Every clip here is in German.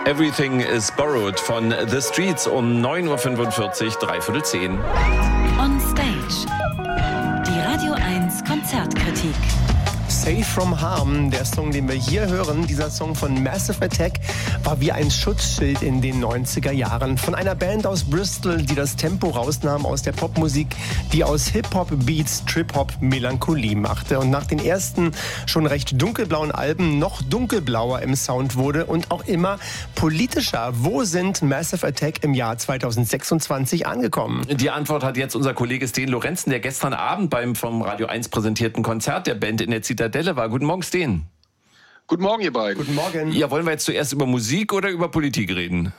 Everything is Borrowed von The Streets um 9.45 Uhr, 9:45. On Stage. Die Radio 1 Konzertkritik. Safe from Harm, der Song, den wir hier hören, dieser Song von Massive Attack, war wie ein Schutzschild in den 90er Jahren. Von einer Band aus Bristol, die das Tempo rausnahm aus der Popmusik, die aus Hip-Hop-Beats Trip-Hop-Melancholie machte und nach den ersten schon recht dunkelblauen Alben noch dunkelblauer im Sound wurde und auch immer politischer. Wo sind Massive Attack im Jahr 2026 angekommen? Die Antwort hat jetzt unser Kollege Sten Lorenzen, der gestern Abend beim vom Radio 1 präsentierten Konzert der Band in der Zitadelle war. Guten Morgen, Sten. Guten Morgen, ihr beiden. Guten Morgen. Ja, wollen wir jetzt zuerst über Musik oder über Politik reden?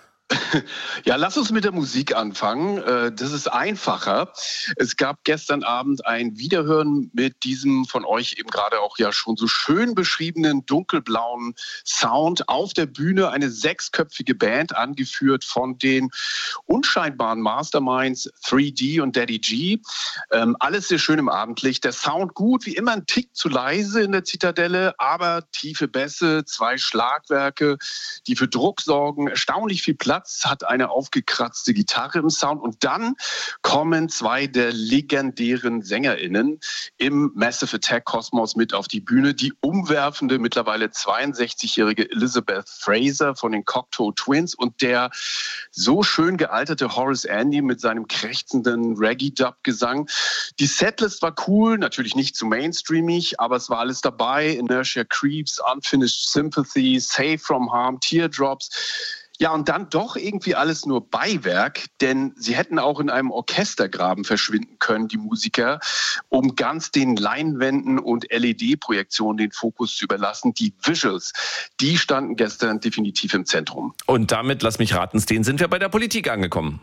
Ja, lass uns mit der Musik anfangen. Das ist einfacher. Es gab gestern Abend ein Wiederhören mit diesem von euch eben gerade auch ja schon so schön beschriebenen dunkelblauen Sound auf der Bühne. Eine 6-köpfige Band, angeführt von den unscheinbaren Masterminds 3D und Daddy G. Alles sehr schön im Abendlicht. Der Sound gut, wie immer ein Tick zu leise in der Zitadelle, aber tiefe Bässe, 2 Schlagwerke, die für Druck sorgen, erstaunlich viel Platz, hat eine aufgekratzte Gitarre im Sound und dann kommen 2 der legendären SängerInnen im Massive Attack Kosmos mit auf die Bühne. Die umwerfende, mittlerweile 62-jährige Elizabeth Fraser von den Cocteau Twins und der so schön gealterte Horace Andy mit seinem krächzenden Reggae-Dub-Gesang. Die Setlist war cool, natürlich nicht zu mainstreamig, aber es war alles dabei. Inertia Creeps, Unfinished Sympathy, Safe from Harm, Teardrops. Ja, und dann doch irgendwie alles nur Beiwerk, denn sie hätten auch in einem Orchestergraben verschwinden können, die Musiker, um ganz den Leinwänden und LED-Projektionen den Fokus zu überlassen. Die Visuals, die standen gestern definitiv im Zentrum. Und damit, lass mich raten, Sten, sind wir bei der Politik angekommen.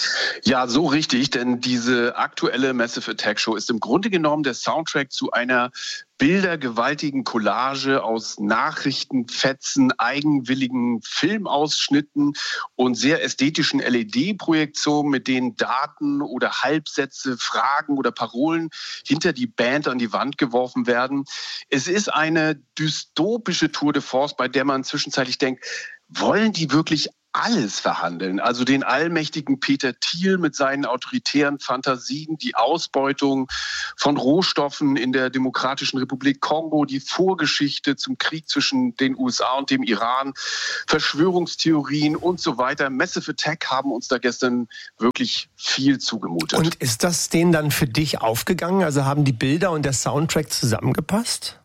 Ja, so richtig, denn diese aktuelle Massive Attack Show ist im Grunde genommen der Soundtrack zu einer bildergewaltigen Collage aus Nachrichtenfetzen, eigenwilligen Filmausschnitten und sehr ästhetischen LED-Projektionen, mit denen Daten oder Halbsätze, Fragen oder Parolen hinter die Band an die Wand geworfen werden. Es ist eine dystopische Tour de Force, bei der man zwischenzeitlich denkt, wollen die wirklich alles verhandeln? Also den allmächtigen Peter Thiel mit seinen autoritären Fantasien, die Ausbeutung von Rohstoffen in der Demokratischen Republik Kongo, die Vorgeschichte zum Krieg zwischen den USA und dem Iran, Verschwörungstheorien und so weiter. Massive Attack haben uns da gestern wirklich viel zugemutet. Und ist das denen dann für dich aufgegangen? Also haben die Bilder und der Soundtrack zusammengepasst?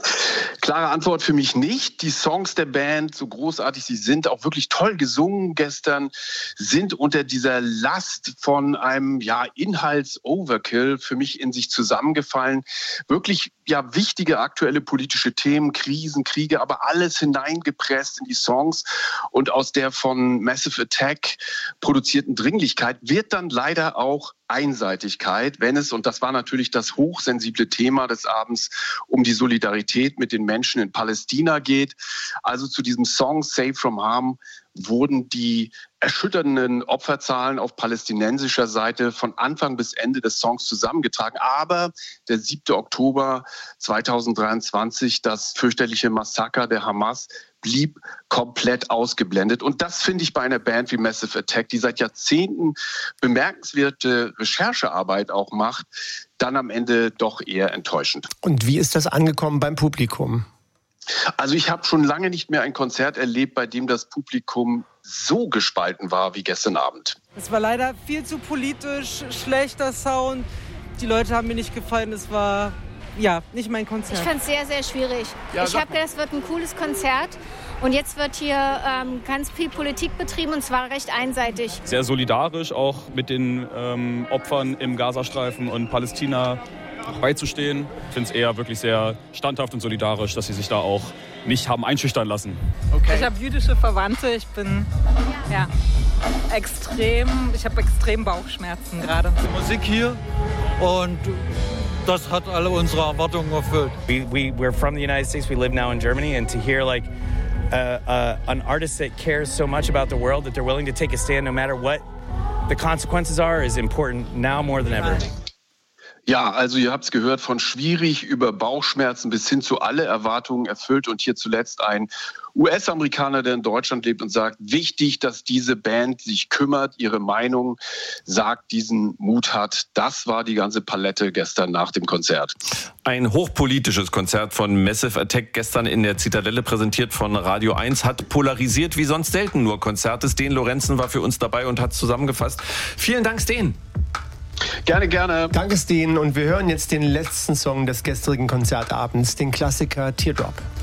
Klare Antwort für mich nicht. Die Songs der Band, so großartig sie sind, auch wirklich toll gesungen gestern, sind unter dieser Last von einem Inhalts-Overkill für mich in sich zusammengefallen. Wirklich wichtige aktuelle politische Themen, Krisen, Kriege, aber alles hineingepresst in die Songs. Und aus der von Massive Attack produzierten Dringlichkeit wird dann leider auch Einseitigkeit, wenn es, und das war natürlich das hochsensible Thema des Abends, um die Solidarität mit den Menschen in Palästina geht. Also zu diesem Song Safe from Harm wurden die erschütternden Opferzahlen auf palästinensischer Seite von Anfang bis Ende des Songs zusammengetragen. Aber der 7. Oktober 2023, das fürchterliche Massaker der Hamas, blieb komplett ausgeblendet. Und das finde ich bei einer Band wie Massive Attack, die seit Jahrzehnten bemerkenswerte Recherchearbeit auch macht, dann am Ende doch eher enttäuschend. Und wie ist das angekommen beim Publikum? Also ich habe schon lange nicht mehr ein Konzert erlebt, bei dem das Publikum so gespalten war wie gestern Abend. Es war leider viel zu politisch, schlechter Sound. Die Leute haben mir nicht gefallen. Es war nicht mein Konzert. Ich fand es sehr, sehr schwierig. Ich habe gedacht, es wird ein cooles Konzert. Und jetzt wird hier ganz viel Politik betrieben und zwar recht einseitig. Sehr solidarisch auch mit den Opfern im Gazastreifen und Palästina beizustehen. Ich finde es eher wirklich sehr standhaft und solidarisch, dass sie sich da auch nicht haben einschüchtern lassen. Okay. Ich habe jüdische Verwandte, ich bin ich habe extrem Bauchschmerzen gerade. Die Musik hier und das hat alle unsere Erwartungen erfüllt. We're from the United States, we live now in Germany, and to hear an artist that cares so much about the world that they're willing to take a stand no matter what the consequences are is important now more than ever. Ja, also ihr habt es gehört, von schwierig über Bauchschmerzen bis hin zu alle Erwartungen erfüllt und hier zuletzt ein US-Amerikaner, der in Deutschland lebt und sagt, wichtig, dass diese Band sich kümmert, ihre Meinung sagt, diesen Mut hat. Das war die ganze Palette gestern nach dem Konzert. Ein hochpolitisches Konzert von Massive Attack gestern in der Zitadelle, präsentiert von Radio 1, hat polarisiert wie sonst selten nur Konzerte. Sten Lorenzen war für uns dabei und hat es zusammengefasst. Vielen Dank, Sten. Gerne, gerne. Danke, Sten. Und wir hören jetzt den letzten Song des gestrigen Konzertabends, den Klassiker Teardrop.